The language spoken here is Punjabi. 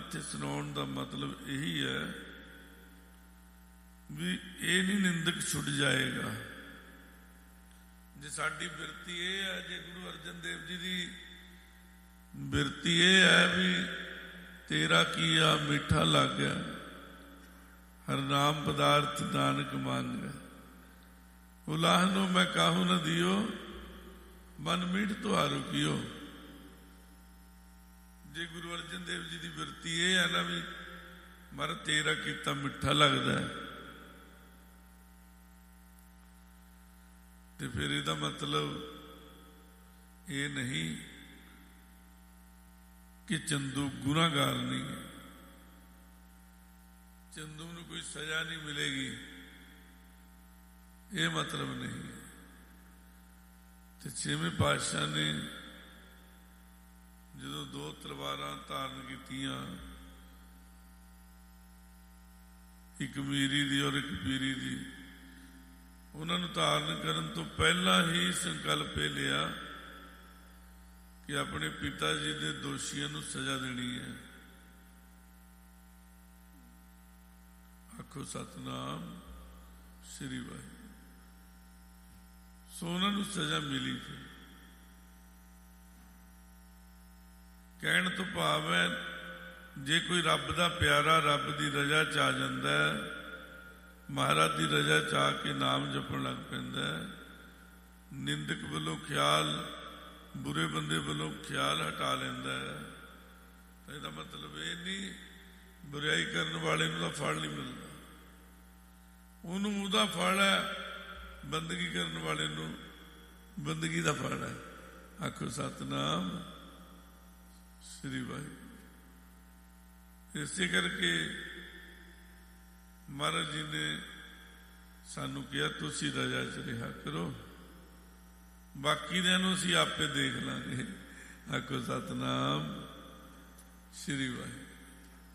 ਇੱਥੇ ਸੁਣਾਉਣ ਦਾ ਮਤਲਬ ਇਹੀ ਹੈ ਵੀ ਇਹ ਨਹੀਂ ਨਿੰਦਕ ਛੁੱਟ ਜਾਏਗਾ। ਜੇ ਸਾਡੀ ਬਿਰਤੀ ਇਹ ਹੈ, ਜੇ ਗੁਰੂ ਅਰਜਨ ਦੇਵ ਜੀ ਦੀ ਬਿਰਤੀ ਇਹ ਹੈ ਵੀ ਤੇਰਾ ਕੀਆ ਮਿੱਠਾ ਲੱਗਿਆ, ਹਰ ਨਾਮ ਪਦਾਰਥ ਨਾਨਕ ਮੰਗਿਆ, ਉਲਾਹਨੋ ਮੈਂ ਕਾਹੂ ਨ ਦਿਓ, ਮਨ ਮੀਠ ਤੁਹਾਰੂ ਕੀਓ। ਜੇ ਗੁਰੂ ਅਰਜਨ ਦੇਵ ਜੀ ਦੀ ਬਿਰਤੀ ਇਹ ਹੈ ਨਾ ਵੀ ਮਰ ਤੇਰਾ ਕੀਤਾ ਮਿੱਠਾ ਲੱਗਦਾ ਹੈ, ਤੇ ਫਿਰ ਇਹਦਾ ਮਤਲਬ ਇਹ ਨਹੀਂ ਕਿ ਚੰਦੂ ਗੁਨਾਹਗਾਰ ਨਹੀਂ ਹੈ, ਚੰਦੂ ਨੂੰ ਕੋਈ ਸਜ਼ਾ ਨਹੀਂ ਮਿਲੇਗੀ, ਇਹ ਮਤਲਬ ਨਹੀਂ ਹੈ। ਤੇ ਛੇਵੇਂ ਪਾਤਸ਼ਾਹ ਨੇ ਜਦੋਂ 2 ਤਲਵਾਰਾਂ ਧਾਰਨ ਕੀਤੀਆਂ, ਇੱਕ ਮੀਰੀ ਦੀ ਔਰ ਇੱਕ ਪੀਰੀ ਦੀ, ਉਹਨਾਂ ਨੂੰ ਧਾਰਨ ਕਰਨ ਤੋਂ ਪਹਿਲਾਂ ਹੀ ਸੰਕਲਪ ਇਹ ਲਿਆ ਕਿ ਆਪਣੇ ਪਿਤਾ ਜੀ ਦੇ ਦੋਸ਼ੀਆਂ ਨੂੰ ਸਜ਼ਾ ਦੇਣੀ ਹੈ। ਆਖੋ ਸਤਿਨਾਮ ਸ੍ਰੀ ਵਾਹਿਗੁਰੂ। ਸੋ ਉਹਨਾਂ ਨੂੰ ਸਜ਼ਾ ਮਿਲੀ। ਫਿਰ ਕਹਿਣ ਤੋਂ ਭਾਵ ਹੈ ਜੇ ਕੋਈ ਰੱਬ ਦਾ ਪਿਆਰਾ ਰੱਬ ਦੀ ਰਜ਼ਾ ਚ ਆ ਜਾਂਦਾ ਹੈ, ਮਹਾਰਾਜ ਦੀ ਰਜ਼ਾ ਚ ਆ ਕੇ ਨਾਮ ਜਪਣ ਲੱਗ ਪੈਂਦਾ ਹੈ, ਨਿੰਦਕ ਵੱਲੋਂ ਖਿਆਲ, ਬੁਰੇ ਬੰਦੇ ਵੱਲੋਂ ਖਿਆਲ ਹਟਾ ਲੈਂਦਾ ਹੈ, ਤਾਂ ਇਹਦਾ ਮਤਲਬ ਇਹ ਨਹੀਂ ਬੁਰਾਈ ਕਰਨ ਵਾਲੇ ਨੂੰ ਤਾਂ ਫਲ ਨਹੀਂ ਮਿਲਦਾ, ਉਹਨੂੰ ਉਹਦਾ ਫਲ ਹੈ, ਬੰਦਗੀ ਕਰਨ ਵਾਲੇ ਨੂੰ ਬੰਦਗੀ ਦਾ ਫਲ ਹੈ। ਆਖੋ ਸਤਿਨਾਮ ਸ੍ਰੀ ਵਾਹਿਗੁਰੂ। ਇਸੇ ਕਰਕੇ ਮਹਾਰਾਜ ਜੀ ਨੇ ਸਾਨੂੰ ਕਿਹਾ ਤੁਸੀਂ ਰਜ਼ਾ ਚ ਰਿਹਾ ਕਰੋ, ਬਾਕੀ ਦਿਆਂ ਨੂੰ ਅਸੀਂ ਆਪੇ ਦੇਖ ਲਾਂਗੇ। ਆਖੋ ਸਤਿਨਾਮ ਸ੍ਰੀ ਵਾਹਿਗੁਰੂ।